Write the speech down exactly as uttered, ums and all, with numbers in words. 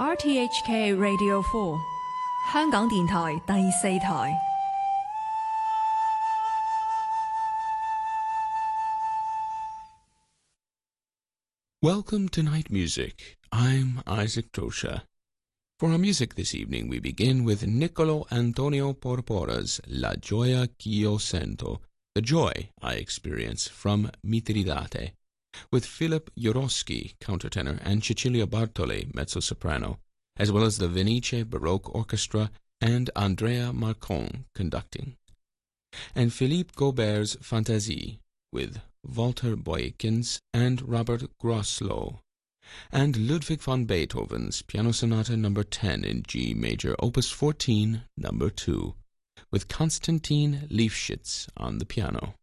R T H K Radio four 香港電台第四台。 Welcome to Night Music. I'm Isaac Tosha. For our music this evening, we begin with Niccolo Antonio Porpora's La Gioia Ch'io Sento, The Joy I Experience, from Mitridate, with Philip Jorosky, countertenor, and Cecilia Bartoli, mezzo-soprano, as well as the Venice Baroque Orchestra and Andrea Marcon conducting. And Philippe Gaubert's Fantasie, with Walter Boykins and Robert Groslow, and Ludwig van Beethoven's Piano Sonata number ten in G major, opus fourteen, number two, with Konstantin Lifshitz on the piano.